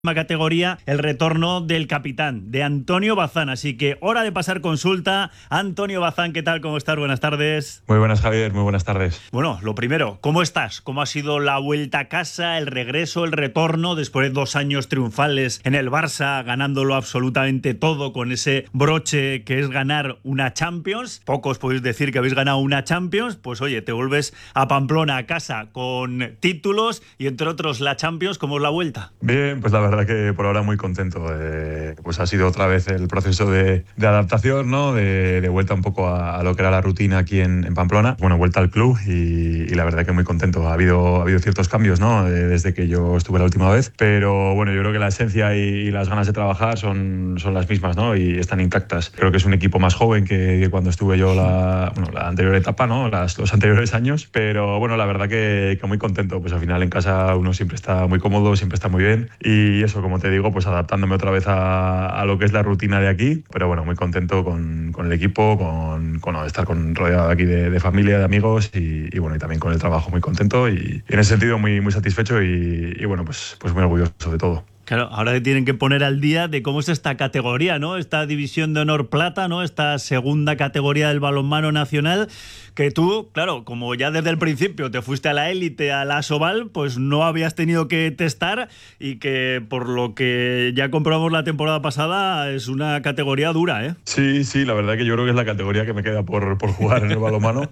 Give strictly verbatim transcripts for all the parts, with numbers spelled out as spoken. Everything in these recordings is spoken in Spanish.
Categoría el retorno del capitán, de Antonio Bazán. Así que hora de pasar consulta. Antonio Bazán, ¿qué tal? ¿Cómo estás? Buenas tardes. Muy buenas, Javier. Muy buenas tardes. Bueno, lo primero, ¿cómo estás? ¿Cómo ha sido la vuelta a casa, el regreso, el retorno después de dos años triunfales en el Barça, ganándolo absolutamente todo con ese broche que es ganar una Champions? Pocos podéis decir que habéis ganado una Champions. Pues oye, te vuelves a Pamplona, a casa, con títulos y entre otros la Champions. ¿Cómo es la vuelta? Bien, pues la verdad La verdad que por ahora muy contento. Eh, pues ha sido otra vez el proceso de, de adaptación, ¿no? De, de vuelta un poco a, a lo que era la rutina aquí en, en Pamplona. Bueno, vuelta al club y, y la verdad que muy contento. Ha habido, ha habido ciertos cambios, ¿no? De, desde que yo estuve la última vez, pero bueno, yo creo que la esencia y, y las ganas de trabajar son, son las mismas, ¿no? Y están intactas. Creo que es un equipo más joven que, que cuando estuve yo la, bueno, la anterior etapa, ¿no? Las, los anteriores años, pero bueno, la verdad que, que muy contento. Pues al final en casa uno siempre está muy cómodo, siempre está muy bien y Y eso, como te digo, pues adaptándome otra vez a, a lo que es la rutina de aquí. Pero bueno, muy contento con, con el equipo, con, con estar con, rodeado aquí de, de familia, de amigos y, y bueno, y también con el trabajo muy contento y, y en ese sentido muy, muy satisfecho y, y bueno, pues, pues muy orgulloso de todo. Claro, ahora te tienen que poner al día de cómo es esta categoría, ¿no? Esta división de honor plata, ¿no? Esta segunda categoría del balonmano nacional, que tú, claro, como ya desde el principio te fuiste a la élite, a la Asobal, pues no habías tenido que testar y que por lo que ya comprobamos la temporada pasada es una categoría dura, ¿eh? Sí, sí, la verdad que yo creo que es la categoría que me queda por, por jugar en el balonmano,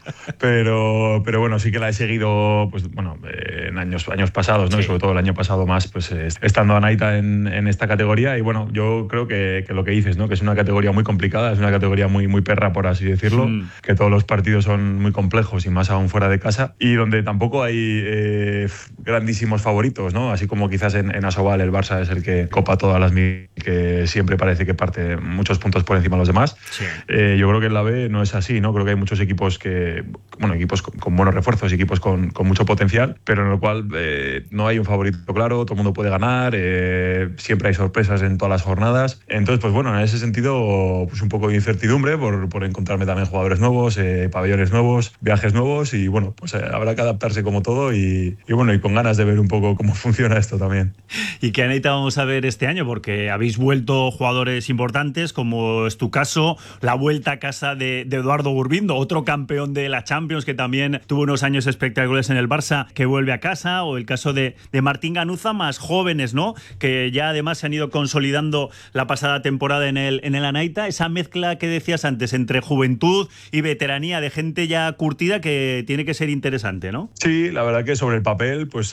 pero, pero bueno, sí que la he seguido, pues bueno, en años, años pasados, ¿no? Sí. Y sobre todo el año pasado más, pues eh, estando a Naita En, en esta categoría y bueno, yo creo que, que lo que dices, ¿no? Que es una categoría muy complicada, es una categoría muy, muy perra, por así decirlo, mm. que todos los partidos son muy complejos y más aún fuera de casa y donde tampoco hay eh, grandísimos favoritos, ¿no? Así como quizás en, en Asobal el Barça es el que copa todas las que siempre parece que parte muchos puntos por encima de los demás. Sí. Eh, yo creo que en la B no es así, ¿no? Creo que hay muchos equipos que, bueno, equipos con, con buenos refuerzos, equipos con, con mucho potencial, pero en el cual eh, no hay un favorito claro, todo el mundo puede ganar, eh, siempre hay sorpresas en todas las jornadas. Entonces, pues bueno, en ese sentido, pues un poco de incertidumbre por, por encontrarme también jugadores nuevos, eh, pabellones nuevos, viajes nuevos y bueno, pues eh, habrá que adaptarse como todo y, y bueno, y con ganas de ver un poco cómo funciona esto también. ¿Y qué Anita vamos a ver este año? Porque habéis vuelto jugadores importantes, como es tu caso, la vuelta a casa de, de Eduardo Gurbindo, otro campeón de la Champions que también tuvo unos años espectaculares en el Barça, que vuelve a casa, o el caso de, de Martín Ganuza, más jóvenes, ¿no? Que ya además se han ido consolidando la pasada temporada en el, en el Anaita, esa mezcla que decías antes entre juventud y veteranía de gente ya curtida que tiene que ser interesante, ¿no? Sí, la verdad que sobre el papel, pues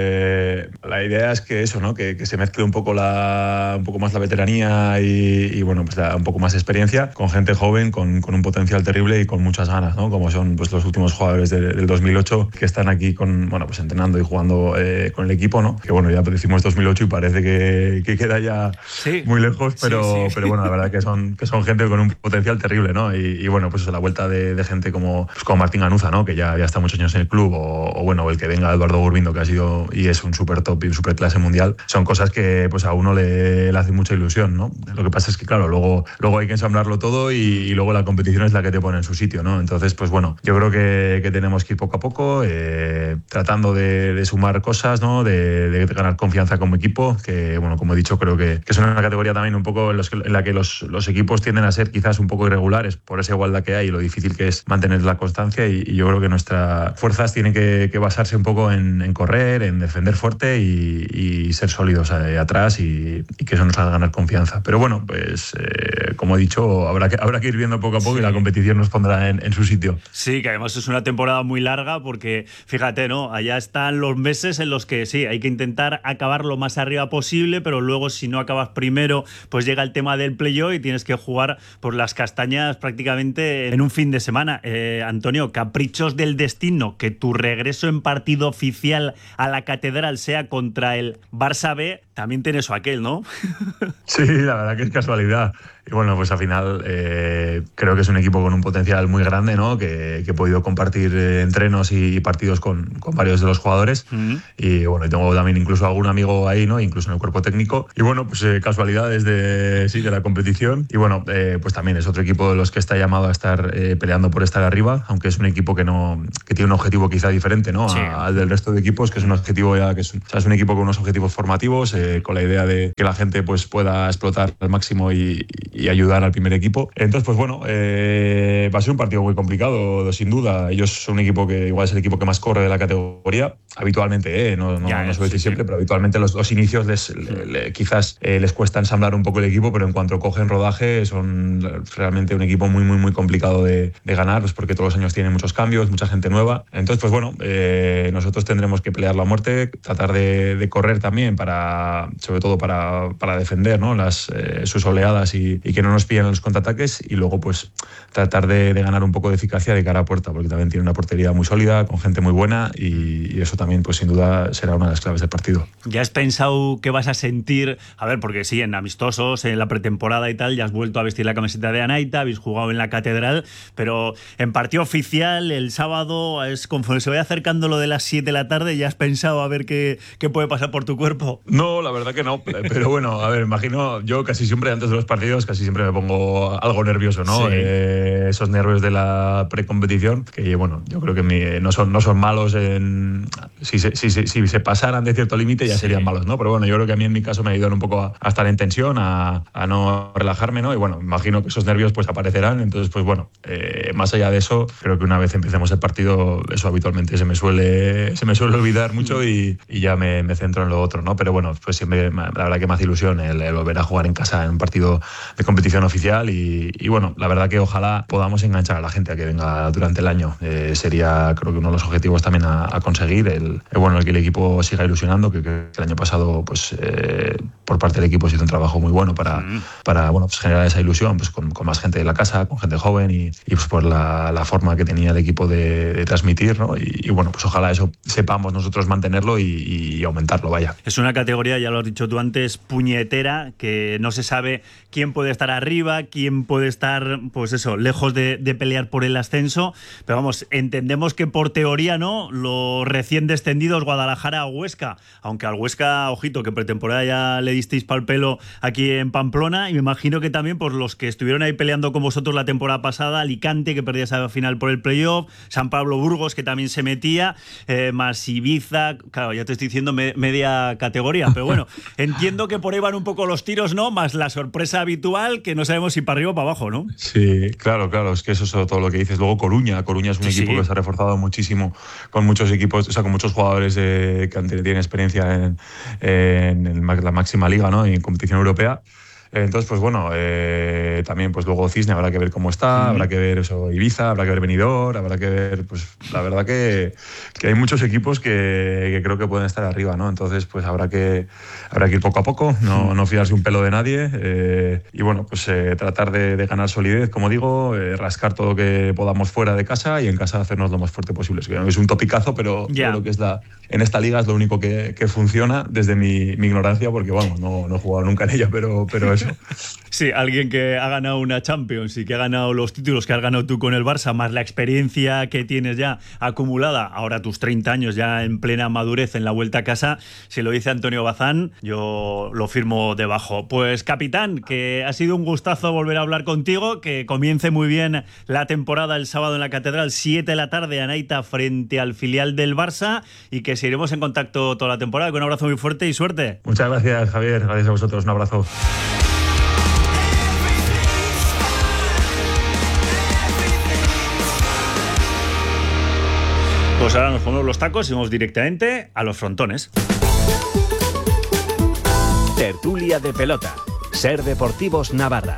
eh, la idea es que eso, ¿no? Que, que se mezcle un poco la, un poco más la veteranía y, y bueno, pues un poco más experiencia con gente joven, con, con un potencial terrible y con muchas ganas, ¿no? Como son pues los últimos jugadores de, del dos mil ocho que están aquí con, bueno, pues entrenando y jugando eh, con el equipo, ¿no? Que bueno, ya decimos dos mil ocho y parece que, que queda ya sí. muy lejos, pero, sí, sí. pero bueno, la verdad que son, que son gente con un potencial terrible, ¿no? Y, y bueno, pues eso, la vuelta de, de gente como, pues como Martín Ganuza, ¿no? Que ya, ya está muchos años en el club, o, o bueno, el que venga Eduardo Gurbindo, que ha sido y es un súper top y un súper clase mundial, son cosas que pues a uno le, le hace mucha ilusión, ¿no? Lo que pasa es que, claro, luego, luego hay que ensamblarlo todo y, y luego la competición es la que te pone en su sitio, ¿no? Entonces, pues bueno, yo creo que, que tenemos que ir poco a poco, eh, tratando de, de sumar cosas, ¿no? De, de ganar confianza como equipo, que bueno, como he dicho, creo que, que es una categoría también un poco en, los que, en la que los, los equipos tienden a ser quizás un poco irregulares por esa igualdad que hay y lo difícil que es mantener la constancia y, y yo creo que nuestras fuerzas tienen que, que basarse un poco en, en correr, en defender fuerte y, y ser sólidos eh, atrás y, y que eso nos haga ganar confianza. Pero bueno, pues eh, como he dicho, habrá que, habrá que ir viendo poco a poco sí. y la competición nos pondrá en, en su sitio. Sí, que además es una temporada muy larga porque, fíjate, ¿no? Allá están los meses en los que sí, hay que intentar acabar lo más arriba posible, pero luego si no acabas primero, pues llega el tema del playoff y tienes que jugar por las castañas prácticamente en un fin de semana. Eh, Antonio, caprichos del destino, que tu regreso en partido oficial a la Catedral sea contra el Barça B, también tiene eso aquel, ¿no? Sí, la verdad que es casualidad. Y bueno, pues al final eh, creo que es un equipo con un potencial muy grande, ¿no? Que, que he podido compartir eh, entrenos y partidos con, con varios de los jugadores. Mm. Y bueno, y tengo también incluso algún amigo ahí, ¿no? Incluso en el cuerpo técnico. Y bueno, pues eh, casualidades de, sí, de la competición. Y bueno, eh, pues también es otro equipo de los que está llamado a estar eh, peleando por estar arriba, aunque es un equipo que no que tiene un objetivo quizá diferente, ¿no? Sí. Al del resto de equipos, que es un objetivo ya que es un, o sea, es un equipo con unos objetivos formativos, eh, eh, con la idea de que la gente pues pueda explotar al máximo y, y ayudar al primer equipo. Entonces, pues bueno, eh, va a ser un partido muy complicado, sin duda. Ellos son un equipo que igual es el equipo que más corre de la categoría, habitualmente, eh, no, no, ya, no suelo decir sí, siempre, sí. pero habitualmente los, los inicios les, le, le, quizás eh, les cuesta ensamblar un poco el equipo, pero en cuanto cogen rodaje son realmente un equipo muy, muy, muy complicado de, de ganar, pues porque todos los años tienen muchos cambios, mucha gente nueva. Entonces, pues bueno, eh, nosotros tendremos que pelear la muerte, tratar de, de correr también, para, sobre todo para, para defender, ¿no? Las, eh, sus oleadas y, y que no nos pillen los contraataques, y luego pues tratar de, de ganar un poco de eficacia de cara a puerta, porque también tiene una portería muy sólida, con gente muy buena, y, y eso también pues sin duda será una de las claves del partido. ¿Ya has pensado qué vas a sentir? A ver, porque sí, en amistosos, en la pretemporada y tal, ya has vuelto a vestir la camiseta de Anaita, habéis jugado en la Catedral, pero en partido oficial, el sábado, es conforme se vaya acercando lo de las siete de la tarde, ¿ya has pensado a ver qué, qué puede pasar por tu cuerpo? No, la verdad que no, pero bueno, a ver, imagino, yo casi siempre antes de los partidos, casi siempre me pongo algo nervioso, ¿no? Sí. Eh, esos nervios de la precompetición, que bueno, yo creo que mi, no, son, no son malos en... Si se, si, si, si se pasaran de cierto límite ya sí. serían malos, ¿no? Pero bueno, yo creo que a mí en mi caso me ayudan un poco a, a estar en tensión, a, a no relajarme, ¿no? Y bueno, imagino que esos nervios pues aparecerán, entonces pues bueno, eh, más allá de eso, creo que una vez empecemos el partido, eso habitualmente se me suele, se me suele olvidar mucho y, y ya me, me centro en lo otro, ¿no? Pero bueno, pues siempre la verdad que me hace ilusión el, el volver a jugar en casa en un partido de competición oficial y, y bueno, la verdad que ojalá podamos enganchar a la gente a que venga durante el año. Eh, sería creo que uno de los objetivos también a, a conseguir, el, el, bueno, el que el equipo siga ilusionando, que, que el año pasado pues eh, por parte del equipo se hizo un trabajo muy bueno para, mm. para bueno, pues generar esa ilusión pues con, con más gente de la casa, con gente joven y, y pues por la, la forma que tenía el equipo de, de transmitir, ¿no? Y, y bueno, pues ojalá eso sepamos nosotros mantenerlo y, y aumentarlo, vaya. Es una categoría, ya lo has dicho tú antes, puñetera, que no se sabe quién puede estar arriba, quién puede estar, pues eso, lejos de, de pelear por el ascenso, pero vamos, entendemos que por teoría, ¿no? Los recién descendidos Guadalajara o Huesca, aunque al Huesca, ojito, que pretemporada ya le disteis pa'l pelo aquí en Pamplona, y me imagino que también por los que estuvieron ahí peleando con vosotros la temporada pasada, Alicante, que perdía esa final por el playoff, San Pablo Burgos, que también se metía, eh, más Ibiza, claro, ya te estoy diciendo me, media categoría, pero bueno, entiendo que por ahí van un poco los tiros, ¿no? Más la sorpresa habitual, que no sabemos si para arriba o para abajo, ¿no? Sí, claro, claro, es que eso es todo lo que dices. Luego Coruña, Coruña es un sí, equipo sí. que se ha reforzado muchísimo con muchos equipos, o sea, con muchos jugadores de, que tienen experiencia en, en, en la máxima liga, ¿no? En competición europea. Entonces, pues bueno, eh, también pues luego Cisne habrá que ver cómo está, mm. habrá que ver eso Ibiza, habrá que ver Benidorm, habrá que ver, pues la verdad que, que hay muchos equipos que, que creo que pueden estar arriba, ¿no? Entonces, pues habrá que, habrá que ir poco a poco, no, no fiarse un pelo de nadie eh, y bueno, pues eh, tratar de, de ganar solidez, como digo, eh, rascar todo lo que podamos fuera de casa y en casa hacernos lo más fuerte posible. Es un topicazo, pero yeah. creo que es la, en esta liga es lo único que, que funciona desde mi, mi ignorancia, porque bueno, no, no he jugado nunca en ella, pero, pero eso. Sí, alguien que ha ganado una Champions y que ha ganado los títulos que has ganado tú con el Barça, más la experiencia que tienes ya acumulada, ahora tus treinta años ya en plena madurez en la vuelta a casa, si lo dice Antonio Bazán, yo lo firmo debajo. Pues capitán, que ha sido un gustazo volver a hablar contigo, que comience muy bien la temporada el sábado en la Catedral, siete de la tarde, Anaita frente al filial del Barça, y que seguiremos en contacto toda la temporada. Un abrazo muy fuerte y suerte. Muchas gracias, Javier, gracias a vosotros, un abrazo. Pues ahora nos ponemos los tacos y vamos directamente a los frontones. Tertulia de pelota. Ser Deportivos Navarra.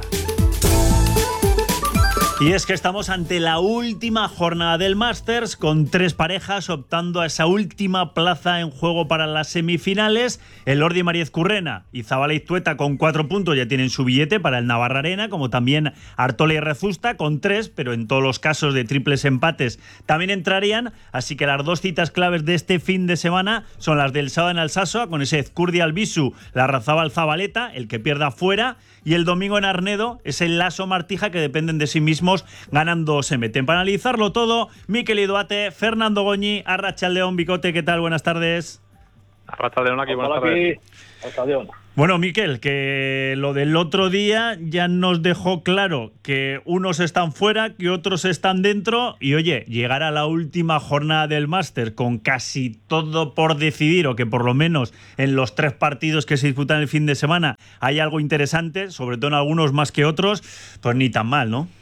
Y es que estamos ante la última jornada del Masters, con tres parejas optando a esa última plaza en juego para las semifinales. El Lordi Mariez Currena y Zabala Iztueta con cuatro puntos ya tienen su billete para el Navarra Arena, como también Artola y Rezusta con tres, pero en todos los casos de triples empates también entrarían. Así que las dos citas claves de este fin de semana son las del sábado en Alsasua, con ese Ezcurdia Albisu, la Razabal Zabaleta, el que pierda fuera, y el domingo en Arnedo es el Lasso Martija, que dependen de sí mismos, ganando se meten. Para analizarlo todo, Mikel Iduate, Fernando Goñi, Arratsaldeon, Bicote, ¿qué tal? Buenas tardes. Arratsaldeon aquí, buenas tardes. Bueno, Miquel, que lo del otro día ya nos dejó claro que unos están fuera, que otros están dentro y, oye, llegar a la última jornada del Máster con casi todo por decidir, o que por lo menos en los tres partidos que se disputan el fin de semana hay algo interesante, sobre todo en algunos más que otros, pues ni tan mal, ¿no?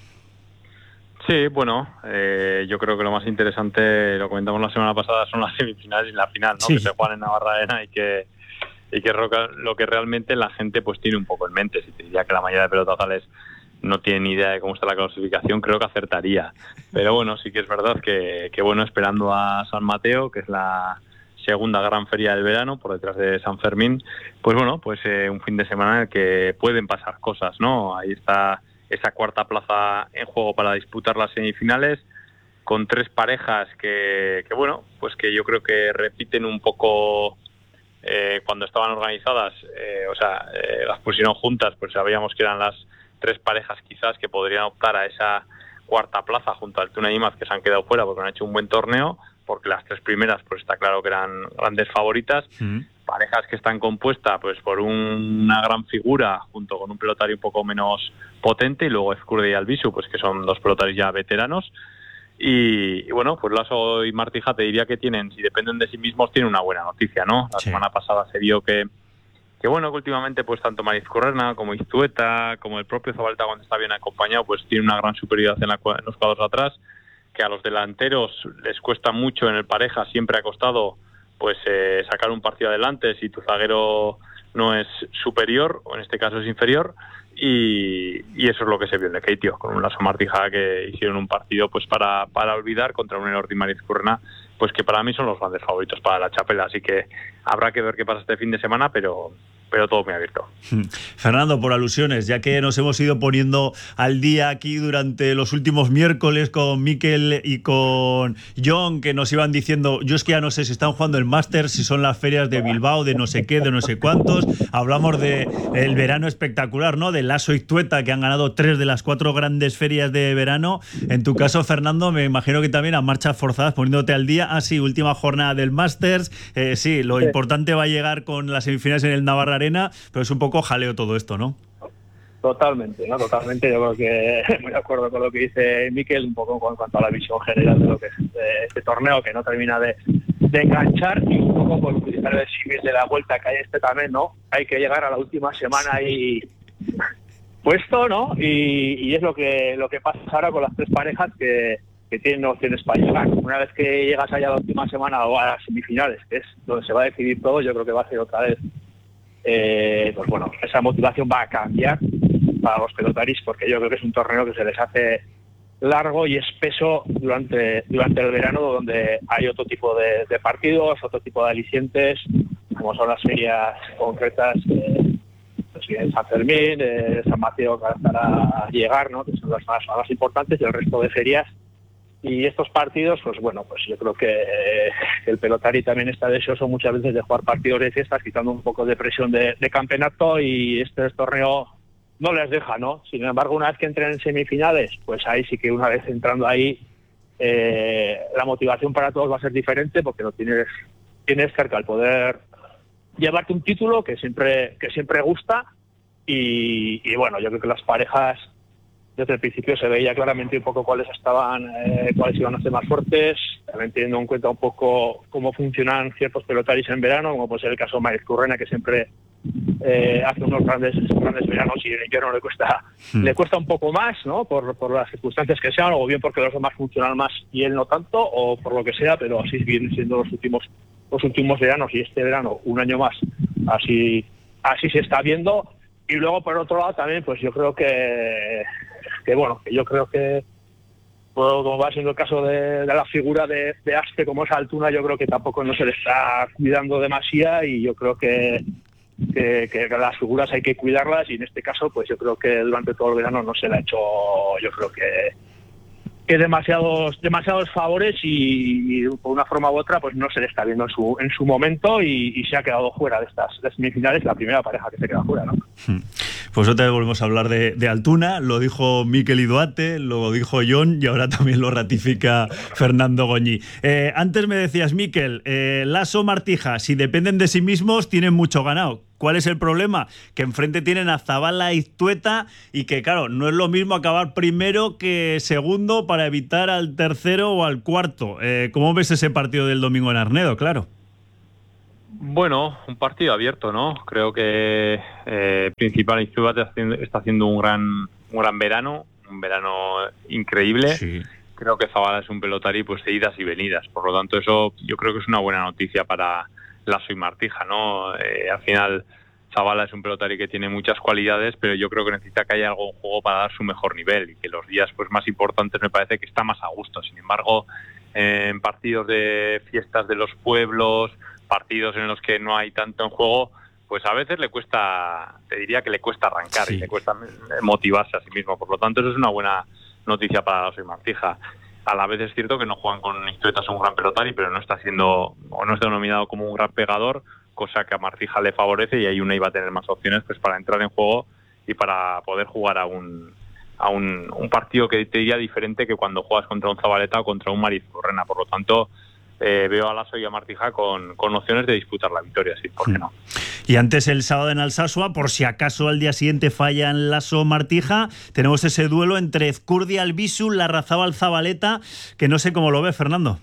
Sí, bueno, eh, yo creo que lo más interesante, lo comentamos la semana pasada, son las semifinales y la final, ¿no? Sí. Que se juegan en Navarra y que y que lo que realmente la gente pues tiene un poco en mente. Si te diría que la mayoría de pelotazales no tienen ni idea de cómo está la clasificación, creo que acertaría. Pero bueno, sí que es verdad que, que bueno, esperando a San Mateo, que es la segunda gran feria del verano, por detrás de San Fermín, pues bueno, pues eh, un fin de semana en el que pueden pasar cosas, ¿no? Ahí está esa cuarta plaza en juego para disputar las semifinales, con tres parejas que, que bueno, pues que yo creo que repiten un poco... Eh, cuando estaban organizadas, eh, o sea, eh, las pusieron juntas, pues sabíamos que eran las tres parejas quizás que podrían optar a esa cuarta plaza junto al Tuna y Imaz, que se han quedado fuera porque han hecho un buen torneo, porque las tres primeras pues está claro que eran grandes favoritas. Mm. Parejas que están compuestas pues por un, una gran figura junto con un pelotario un poco menos potente, y luego Ezcurde y Albisu, pues que son dos pelotarios ya veteranos. Y, y bueno, pues Lasso y Martija te diría que tienen, si dependen de sí mismos, tienen una buena noticia, ¿no? La sí. semana pasada se vio que, que bueno, que últimamente pues tanto Marizcorrena como Iztueta, como el propio Zabaleta cuando está bien acompañado, pues tiene una gran superioridad en, la, en los cuadros atrás, que a los delanteros les cuesta mucho en el pareja, siempre ha costado pues eh, sacar un partido adelante si tu zaguero no es superior, o en este caso es inferior. Y, y eso es lo que se vio en el Keitio, con un Lasso Martija que hicieron un partido pues para, para olvidar contra un Elordi Marizkurrena, pues que para mí son los grandes favoritos para la chapela, así que habrá que ver qué pasa este fin de semana, pero pero todo muy abierto. Fernando, por alusiones, ya que nos hemos ido poniendo al día aquí durante los últimos miércoles con Miquel y con John, que nos iban diciendo, yo es que ya no sé si están jugando el Máster, si son las ferias de Bilbao, de no sé qué, de no sé cuántos. Hablamos de el verano espectacular, ¿no? De Lasso y Iztueta, que han ganado tres de las cuatro grandes ferias de verano. En tu caso, Fernando, me imagino que también a marchas forzadas, poniéndote al día. Ah, sí, última jornada del Masters. Eh, sí, lo sí. importante va a llegar con las semifinales en el Navarra Arena, pero es un poco jaleo todo esto, ¿no? Totalmente, ¿no? Totalmente. Yo creo que muy de acuerdo con lo que dice Miquel, un poco en cuanto a la visión general de lo que es este, este torneo, que no termina de, de enganchar, y un poco por utilizar el símil de la vuelta que hay este también, ¿no? Hay que llegar a la última semana y puesto, ¿no? Y, y es lo que lo que pasa ahora con las tres parejas que, que tienen opciones para llegar. Una vez que llegas allá a la última semana o a las semifinales, que es donde se va a decidir todo, yo creo que va a ser otra vez Eh, pues bueno, esa motivación va a cambiar para los pelotaris, porque yo creo que es un torneo que se les hace largo y espeso durante durante el verano, donde hay otro tipo de, de partidos, otro tipo de alicientes, como son las ferias concretas eh, pues, en San Fermín, eh, San Mateo, que estará a llegar, ¿no? Que son las más, las más importantes, y el resto de ferias. Y estos partidos, pues bueno, pues yo creo que eh, el pelotari también está deseoso muchas veces de jugar partidos de fiestas, quitando un poco de presión de, de campeonato, y este torneo no les deja, ¿no? Sin embargo, una vez que entren en semifinales, pues ahí sí que una vez entrando ahí, eh, la motivación para todos va a ser diferente, porque lo tienes, tienes cerca el poder llevarte un título que siempre, que siempre gusta, y, y bueno, yo creo que las parejas desde el principio se veía claramente un poco cuáles estaban, eh, cuáles iban a ser más fuertes, también teniendo en cuenta un poco cómo funcionan ciertos pelotaris en verano, como puede ser el caso de Marizkurrena, que siempre eh, hace unos grandes grandes veranos, y en invierno le cuesta mm. le cuesta un poco más, ¿no? Por, por las circunstancias que sean, o bien porque los demás funcionan más y él no tanto, o por lo que sea, pero así vienen siendo los últimos los últimos veranos, y este verano un año más así así se está viendo. Y luego, por otro lado, también, pues yo creo que, que bueno, que yo creo que, pues, como va siendo el caso de, de la figura de, de Aspe, como es Altuna, yo creo que tampoco no se le está cuidando demasiado, y yo creo que, que, que las figuras hay que cuidarlas, y en este caso, pues yo creo que durante todo el verano no se le ha hecho, yo creo que, que demasiados demasiados favores, y, y por una forma u otra pues no se le está viendo en su en su momento, y, y se ha quedado fuera de estas de semifinales, la primera pareja que se queda fuera, ¿no? Pues otra vez volvemos a hablar de, de Altuna. Lo dijo Miquel Iduate, lo dijo John, y ahora también lo ratifica Fernando Goñi. Eh, antes me decías, Miquel, eh, Lasso, Martija, si dependen de sí mismos tienen mucho ganado. ¿Cuál es el problema? Que enfrente tienen a Zabala y Iztueta y que, claro, no es lo mismo acabar primero que segundo para evitar al tercero o al cuarto. Eh, ¿Cómo ves ese partido del domingo en Arnedo? Claro. Bueno, un partido abierto, ¿no? Creo que eh, Principal Iztueta está haciendo un gran, un gran verano, un verano increíble. Sí. Creo que Zabala es un pelotari pues de idas y venidas, por lo tanto eso yo creo que es una buena noticia para Lasso y Martija, ¿no? Eh, al final Zabala es un pelotari que tiene muchas cualidades, pero yo creo que necesita que haya algo en juego para dar su mejor nivel y que los días pues más importantes me parece que está más a gusto. Sin embargo, eh, en partidos de fiestas de los pueblos, partidos en los que no hay tanto en juego, pues a veces le cuesta, te diría que le cuesta arrancar sí. y le cuesta motivarse a sí mismo. Por lo tanto, eso es una buena noticia para Lasso y Martija. A la vez es cierto que no juegan con Iztueta, es un gran pelotari, pero no está siendo o no está denominado como un gran pegador, cosa que a Martija le favorece y ahí Unai va a tener más opciones pues para entrar en juego y para poder jugar a un a un, un partido que te diría diferente que cuando juegas contra un Zabaleta o contra un Mariz Correna. Por lo tanto, eh, veo a Lasso y a Martija con, con opciones de disputar la victoria, sí, ¿por qué no? Y antes el sábado en Alsasua, por si acaso al día siguiente fallan Lasso Martija, tenemos ese duelo entre Ezcurdia Albisu, Larrazábal Zabaleta, que no sé cómo lo ve, Fernando.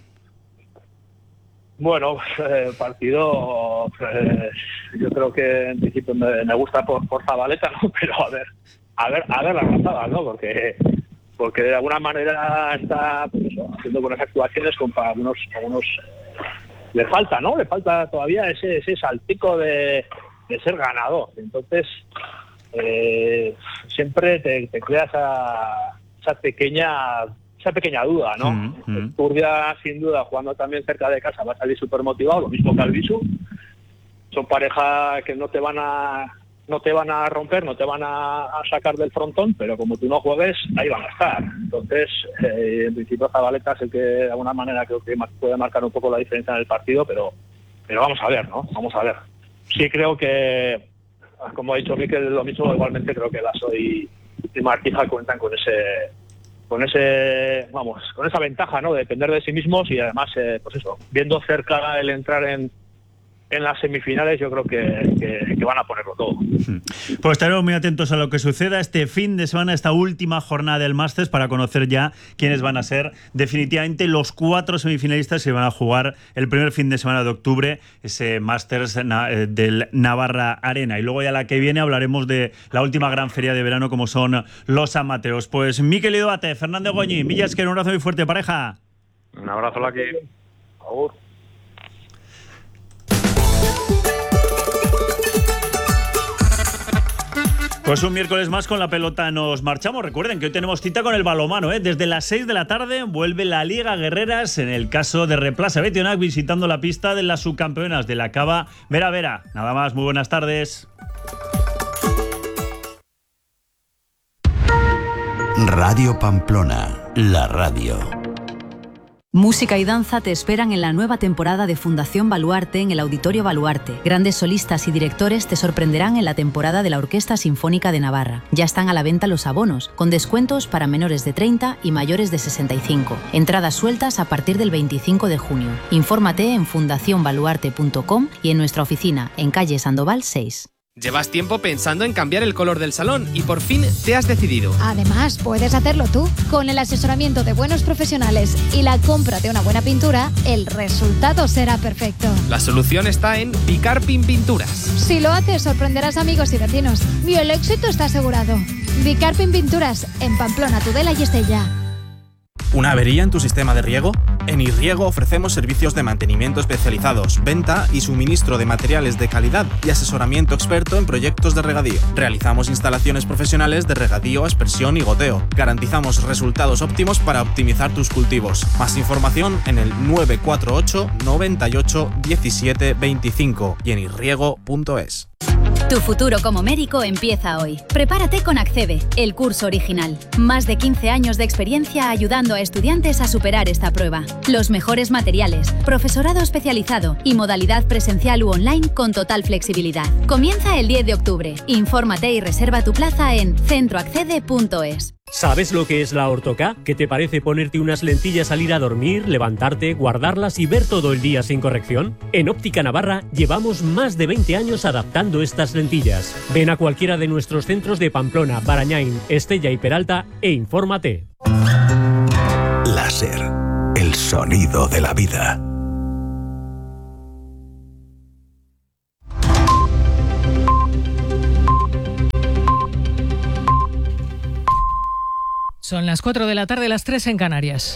Bueno, eh, partido, eh, yo creo que en principio me, me gusta por, por Zabaleta, ¿no? Pero a ver, a ver, a ver Larrazábal, ¿no? Porque porque de alguna manera está pues eso, haciendo buenas actuaciones con algunos, algunos le falta, ¿no? Le falta todavía ese ese saltico de, de ser ganador. Entonces, eh, siempre te, te crea esa, esa pequeña esa pequeña duda, ¿no? Mm-hmm. Ezcurdia, sin duda, jugando también cerca de casa, va a salir súper motivado, lo mismo que Albisu. Son pareja que no te van a no te van a romper, no te van a, a sacar del frontón, pero como tú no juegues, ahí van a estar. Entonces, eh, en principio Zabaleta es el que de alguna manera creo que puede marcar un poco la diferencia en el partido, pero pero vamos a ver, ¿no? Vamos a ver. Sí creo que, como ha dicho Mikel, lo mismo, igualmente creo que Lasso y, y Martija cuentan con ese con ese, vamos, con esa ventaja, ¿no? De depender de sí mismos y además, eh, pues eso, viendo cerca el entrar en en las semifinales, yo creo que, que, que van a ponerlo todo. Pues estaremos muy atentos a lo que suceda este fin de semana, esta última jornada del Masters, para conocer ya quiénes van a ser definitivamente los cuatro semifinalistas que van a jugar el primer fin de semana de octubre, ese Masters del Navarra Arena. Y luego ya la que viene hablaremos de la última gran feria de verano, como son los amateos. Pues Mikel Idoate, Fernández Goñi, Millas, que un abrazo muy fuerte, pareja. Un abrazo, Laki. Por favor. Pues un miércoles más con la pelota nos marchamos. Recuerden que hoy tenemos cita con el balonmano, ¿eh? Desde las seis de la tarde vuelve la Liga Guerreras, en el caso de Replaza Betionac, visitando la pista de las subcampeonas de la Cava Vera Vera. Nada más, muy buenas tardes. Radio Pamplona, la radio. Música y danza te esperan en la nueva temporada de Fundación Baluarte en el Auditorio Baluarte. Grandes solistas y directores te sorprenderán en la temporada de la Orquesta Sinfónica de Navarra. Ya están a la venta los abonos, con descuentos para menores de treinta y mayores de sesenta y cinco. Entradas sueltas a partir del veinticinco de junio. Infórmate en fundación baluarte punto com y en nuestra oficina, en calle Sandoval seis. Llevas tiempo pensando en cambiar el color del salón y por fin te has decidido. Además, puedes hacerlo tú. Con el asesoramiento de buenos profesionales y la compra de una buena pintura, el resultado será perfecto. La solución está en Bicarpin Pinturas. Si lo haces, sorprenderás amigos y vecinos. Y el éxito está asegurado. Bicarpin Pinturas, en Pamplona, Tudela y Estella. ¿Una avería en tu sistema de riego? En Irriego ofrecemos servicios de mantenimiento especializados, venta y suministro de materiales de calidad y asesoramiento experto en proyectos de regadío. Realizamos instalaciones profesionales de regadío, aspersión y goteo. Garantizamos resultados óptimos para optimizar tus cultivos. Más información en el nueve cuatro ocho, noventa y ocho, diecisiete veinticinco y en irriego punto es. Tu futuro como médico empieza hoy. Prepárate con Accede, el curso original. Más de quince años de experiencia ayudando a estudiantes a superar esta prueba. Los mejores materiales, profesorado especializado y modalidad presencial u online con total flexibilidad. Comienza el diez de octubre. Infórmate y reserva tu plaza en centro accede punto es. ¿Sabes lo que es la Ortoca? ¿Qué te parece ponerte unas lentillas al ir a dormir, levantarte, guardarlas y ver todo el día sin corrección? En Óptica Navarra llevamos más de veinte años adaptando estas lentillas. Ven a cualquiera de nuestros centros de Pamplona, Barañáin, Estella y Peralta e infórmate. Láser, el sonido de la vida. Son las cuatro de la tarde, las tres en Canarias.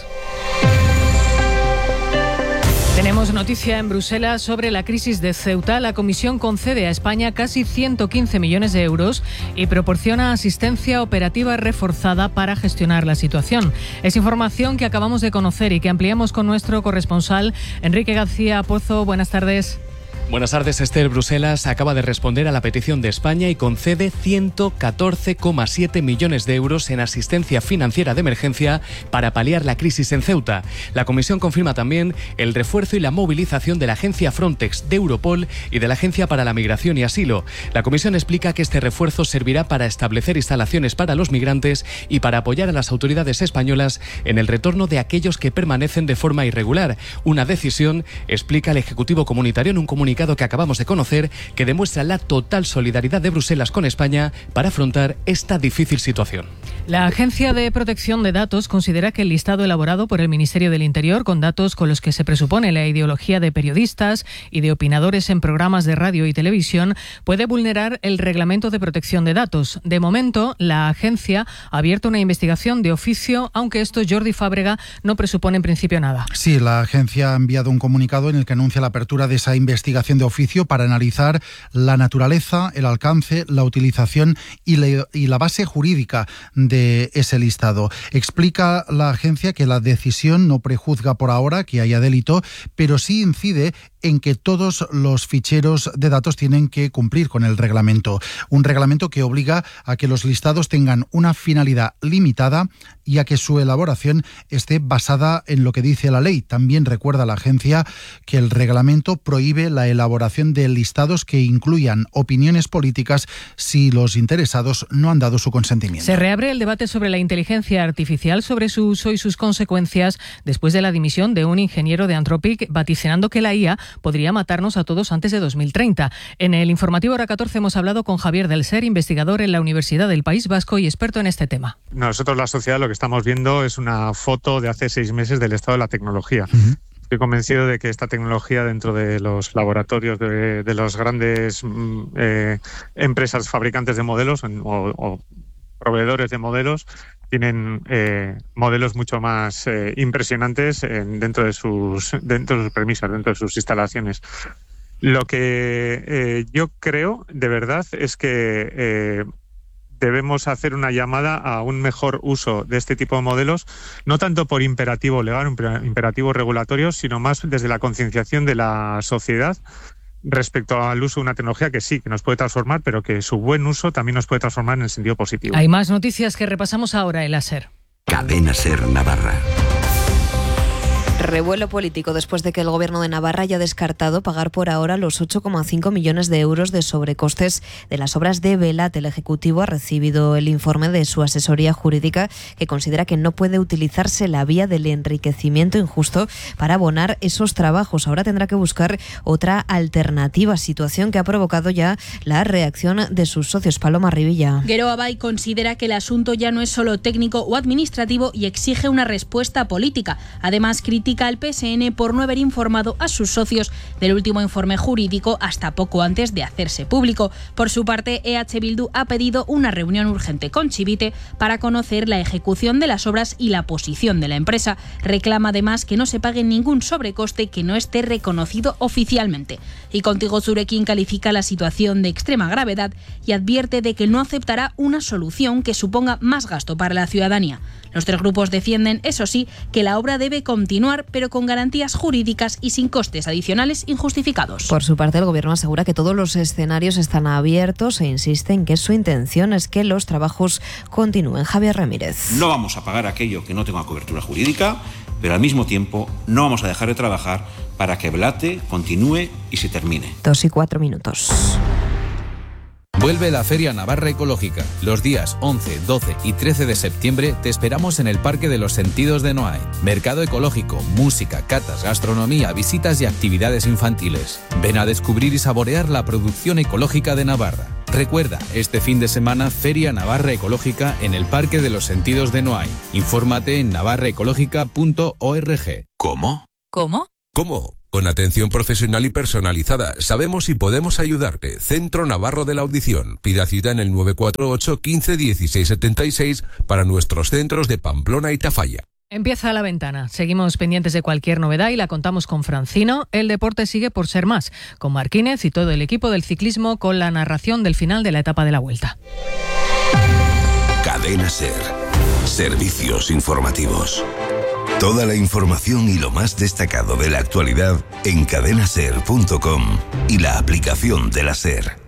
Tenemos noticia en Bruselas sobre la crisis de Ceuta. La Comisión concede a España casi ciento quince millones de euros y proporciona asistencia operativa reforzada para gestionar la situación. Es información que acabamos de conocer y que ampliamos con nuestro corresponsal Enrique García Pozo. Buenas tardes. Buenas tardes, Esther. Bruselas acaba de responder a la petición de España y concede ciento catorce coma siete millones de euros en asistencia financiera de emergencia para paliar la crisis en Ceuta. La Comisión confirma también el refuerzo y la movilización de la agencia Frontex, de Europol y de la Agencia para la Migración y Asilo. La Comisión explica que este refuerzo servirá para establecer instalaciones para los migrantes y para apoyar a las autoridades españolas en el retorno de aquellos que permanecen de forma irregular. Una decisión, explica el Ejecutivo Comunitario en un comunicado que acabamos de conocer, que demuestra la total solidaridad de Bruselas con España para afrontar esta difícil situación. La Agencia de Protección de Datos considera que el listado elaborado por el Ministerio del Interior, con datos con los que se presupone la ideología de periodistas y de opinadores en programas de radio y televisión, puede vulnerar el Reglamento de Protección de Datos. De momento, la agencia ha abierto una investigación de oficio, aunque esto, Jordi Fábrega, no presupone en principio nada. Sí, la agencia ha enviado un comunicado en el que anuncia la apertura de esa investigación de oficio para analizar la naturaleza, el alcance, la utilización y la, y la base jurídica de ese listado. Explica la agencia que la decisión no prejuzga por ahora que haya delito, pero sí incide en que todos los ficheros de datos tienen que cumplir con el reglamento. Un reglamento que obliga a que los listados tengan una finalidad limitada y a que su elaboración esté basada en lo que dice la ley. También recuerda la agencia que el reglamento prohíbe la elaboración de listados que incluyan opiniones políticas si los interesados no han dado su consentimiento. Se reabre el debate sobre la inteligencia artificial, sobre su uso y sus consecuencias después de la dimisión de un ingeniero de Anthropic, vaticinando que la I A podría matarnos a todos antes de dos mil treinta. En el informativo Hora catorce hemos hablado con Javier del Ser, investigador en la Universidad del País Vasco y experto en este tema. Nosotros, la sociedad, lo que estamos viendo es una foto de hace seis meses del estado de la tecnología. Uh-huh. Estoy convencido de que esta tecnología dentro de los laboratorios de, de las grandes eh, empresas fabricantes de modelos o, o proveedores de modelos tienen eh, modelos mucho más eh, impresionantes en, dentro de sus dentro de sus premisas, dentro de sus instalaciones. Lo que eh, yo creo de verdad es que eh, debemos hacer una llamada a un mejor uso de este tipo de modelos, no tanto por imperativo legal, imperativo regulatorio, sino más desde la concienciación de la sociedad respecto al uso de una tecnología que sí, que nos puede transformar, pero que su buen uso también nos puede transformar en el sentido positivo. Hay más noticias que repasamos ahora en la SER. Cadena SER Navarra. Revuelo político después de que el Gobierno de Navarra haya descartado pagar por ahora los ocho coma cinco millones de euros de sobrecostes de las obras de Velat. El Ejecutivo ha recibido el informe de su asesoría jurídica, que considera que no puede utilizarse la vía del enriquecimiento injusto para abonar esos trabajos. Ahora tendrá que buscar otra alternativa, situación que ha provocado ya la reacción de sus socios. Paloma Rivilla. Geroa Bai considera que el asunto ya no es solo técnico o administrativo y exige una respuesta política. Además, critica al P S N por no haber informado a sus socios del último informe jurídico hasta poco antes de hacerse público. Por su parte, E H Bildu ha pedido una reunión urgente con Chivite para conocer la ejecución de las obras y la posición de la empresa. Reclama además que no se pague ningún sobrecoste que no esté reconocido oficialmente. Y Contigo Zurekin califica la situación de extrema gravedad y advierte de que no aceptará una solución que suponga más gasto para la ciudadanía. Los tres grupos defienden, eso sí, que la obra debe continuar, pero con garantías jurídicas y sin costes adicionales injustificados. Por su parte, el Gobierno asegura que todos los escenarios están abiertos e insiste en que su intención es que los trabajos continúen. Javier Ramírez. No vamos a pagar aquello que no tenga cobertura jurídica, pero al mismo tiempo no vamos a dejar de trabajar para que Velate continúe y se termine. Dos y cuatro minutos. Vuelve la Feria Navarra Ecológica. Los días once, doce y trece de septiembre te esperamos en el Parque de los Sentidos de Noain. Mercado ecológico, música, catas, gastronomía, visitas y actividades infantiles. Ven a descubrir y saborear la producción ecológica de Navarra. Recuerda, este fin de semana Feria Navarra Ecológica en el Parque de los Sentidos de Noain. Infórmate en navarra ecológica punto org. ¿Cómo? ¿Cómo? ¿Cómo? Con atención profesional y personalizada, sabemos y podemos ayudarte. Centro Navarro de la Audición. Pida cita en el nueve cuatro ocho, quince, dieciséis setenta y seis para nuestros centros de Pamplona y Tafalla. Empieza La Ventana. Seguimos pendientes de cualquier novedad y la contamos con Francino. El deporte sigue por ser más, con Marquínez y todo el equipo del ciclismo con la narración del final de la etapa de la Vuelta. Cadena SER. Servicios informativos. Toda la información y lo más destacado de la actualidad en cadena ser punto com y la aplicación de la SER.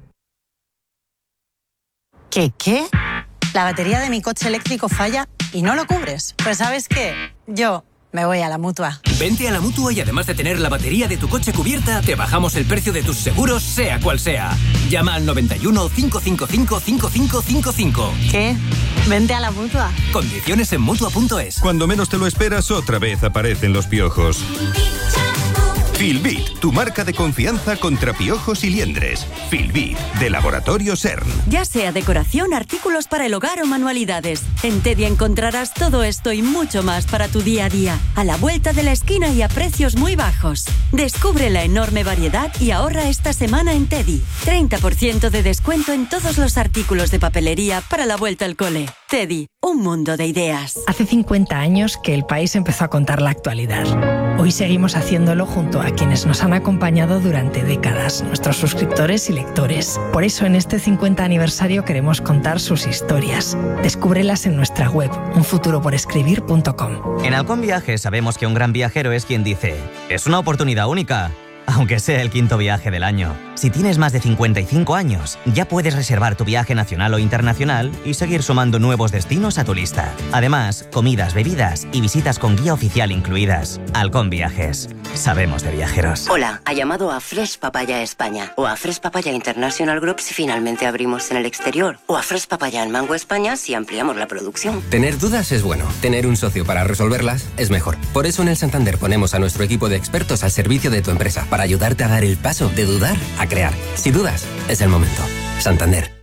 ¿Qué qué? La batería de mi coche eléctrico falla y no lo cubres. Pues ¿sabes qué? Yo me voy a la Mutua. Vente a la Mutua y además de tener la batería de tu coche cubierta, te bajamos el precio de tus seguros, sea cual sea. Llama al noventa y uno, cinco cinco cinco, cinco cinco cinco cinco. ¿Qué? Vente a la Mutua. Condiciones en Mutua punto es. Cuando menos te lo esperas, otra vez aparecen los piojos. Filbit, tu marca de confianza contra piojos y liendres. Filbit, de Laboratorio CERN. Ya sea decoración, artículos para el hogar o manualidades. En Teddy encontrarás todo esto y mucho más para tu día a día. A la vuelta de la esquina y a precios muy bajos. Descubre la enorme variedad y ahorra esta semana en Teddy. treinta por ciento de descuento en todos los artículos de papelería para la vuelta al cole. Teddy, un mundo de ideas. Hace cincuenta años que el país empezó a contar la actualidad. Hoy seguimos haciéndolo junto a quienes nos han acompañado durante décadas, nuestros suscriptores y lectores. Por eso en este cincuenta aniversario queremos contar sus historias. Descúbrelas en nuestra web, un futuro por escribir punto com. En Halcón Viajes sabemos que un gran viajero es quien dice: es una oportunidad única, aunque sea el quinto viaje del año. Si tienes más de cincuenta y cinco años, ya puedes reservar tu viaje nacional o internacional y seguir sumando nuevos destinos a tu lista. Además, comidas, bebidas y visitas con guía oficial incluidas. Halcón Viajes. Sabemos de viajeros. Hola, ha llamado a Fresh Papaya España o a Fresh Papaya International Group si finalmente abrimos en el exterior, o a Fresh Papaya en Mango España si ampliamos la producción. Tener dudas es bueno, tener un socio para resolverlas es mejor. Por eso en el Santander ponemos a nuestro equipo de expertos al servicio de tu empresa para ayudarte a dar el paso de dudar a crear. Si dudas, es el momento. Santander,